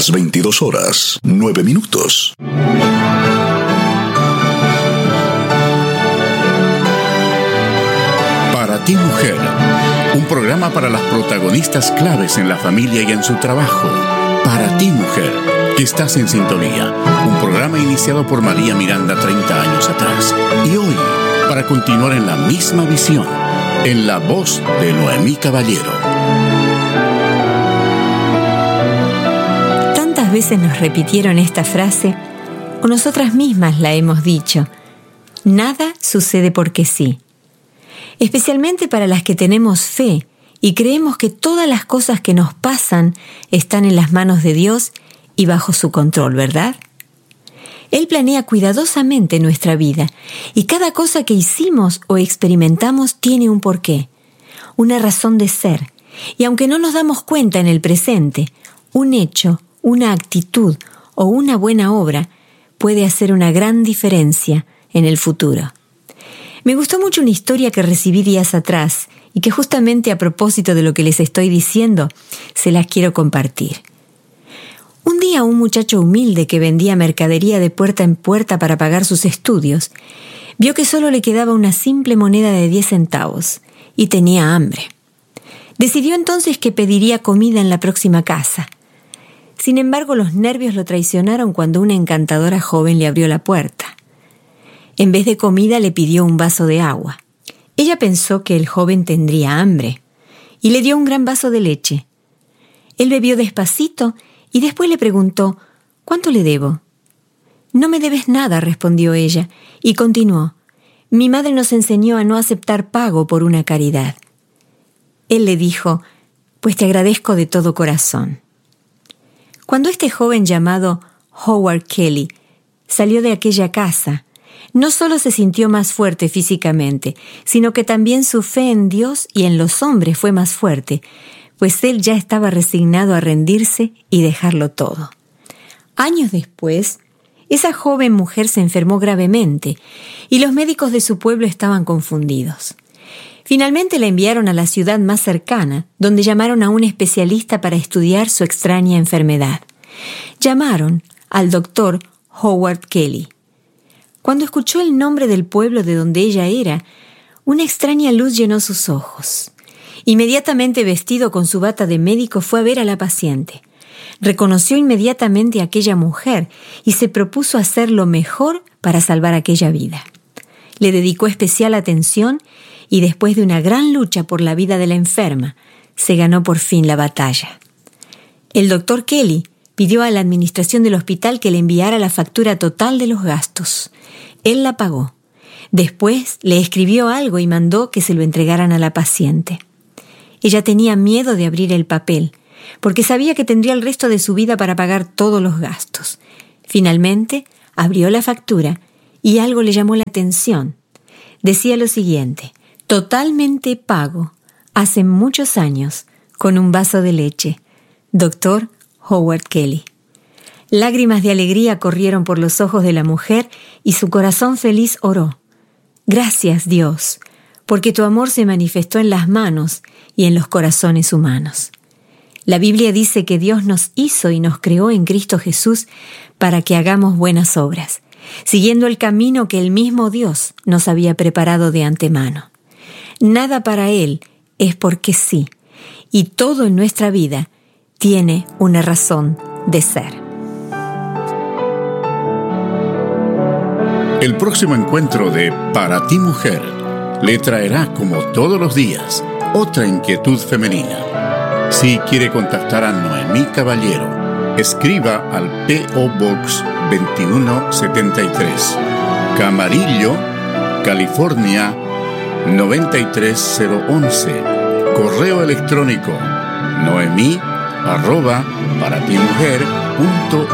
Las 22 horas, 9 minutos. Para ti, mujer, un programa para las protagonistas claves en la familia y en su trabajo. Para ti, mujer, que estás en sintonía. Un programa iniciado por María Miranda 30 años atrás. Y hoy, para continuar en la misma visión, en la voz de Noemí Caballero. Tantas veces nos repitieron esta frase, o nosotras mismas la hemos dicho: nada sucede porque sí. Especialmente para las que tenemos fe y creemos que todas las cosas que nos pasan están en las manos de Dios y bajo su control, ¿verdad? Él planea cuidadosamente nuestra vida y cada cosa que hicimos o experimentamos tiene un porqué, una razón de ser. Y aunque no nos damos cuenta en el presente, un hecho, una actitud o una buena obra puede hacer una gran diferencia en el futuro. Me gustó mucho una historia que recibí días atrás y que justamente a propósito de lo que les estoy diciendo, se las quiero compartir. Un día un muchacho humilde que vendía mercadería de puerta en puerta para pagar sus estudios, vio que solo le quedaba una simple moneda de 10 centavos y tenía hambre. Decidió entonces que pediría comida en la próxima casa. Sin embargo, los nervios lo traicionaron cuando una encantadora joven le abrió la puerta. En vez de comida le pidió un vaso de agua. Ella pensó que el joven tendría hambre y le dio un gran vaso de leche. Él bebió despacito y después le preguntó: ¿cuánto le debo? No me debes nada, respondió ella, y continuó: mi madre nos enseñó a no aceptar pago por una caridad. Él le dijo: pues te agradezco de todo corazón. Cuando este joven llamado Howard Kelly salió de aquella casa, no solo se sintió más fuerte físicamente, sino que también su fe en Dios y en los hombres fue más fuerte, pues él ya estaba resignado a rendirse y dejarlo todo. Años después, esa joven mujer se enfermó gravemente y los médicos de su pueblo estaban confundidos. Finalmente la enviaron a la ciudad más cercana, donde llamaron a un especialista para estudiar su extraña enfermedad. Llamaron al doctor Howard Kelly. Cuando escuchó el nombre del pueblo de donde ella era, una extraña luz llenó sus ojos. Inmediatamente vestido con su bata de médico, fue a ver a la paciente. Reconoció inmediatamente a aquella mujer y se propuso hacer lo mejor para salvar aquella vida. Le dedicó especial atención y después de una gran lucha por la vida de la enferma, se ganó por fin la batalla. El doctor Kelly pidió a la administración del hospital que le enviara la factura total de los gastos. Él la pagó. Después le escribió algo y mandó que se lo entregaran a la paciente. Ella tenía miedo de abrir el papel, porque sabía que tendría el resto de su vida para pagar todos los gastos. Finalmente, abrió la factura y algo le llamó la atención. Decía lo siguiente: totalmente pago, hace muchos años, con un vaso de leche. Doctor Howard Kelly. Lágrimas de alegría corrieron por los ojos de la mujer y su corazón feliz oró: gracias, Dios, porque tu amor se manifestó en las manos y en los corazones humanos. La Biblia dice que Dios nos hizo y nos creó en Cristo Jesús para que hagamos buenas obras, siguiendo el camino que el mismo Dios nos había preparado de antemano. Nada para Él es porque sí, y todo en nuestra vida tiene una razón de ser. El próximo encuentro de Para ti, mujer le traerá, como todos los días, otra inquietud femenina. Si quiere contactar a Noemí Caballero, escriba al P.O. Box 2173, Camarillo, California 93011. Correo electrónico noemi@paratimujer.org.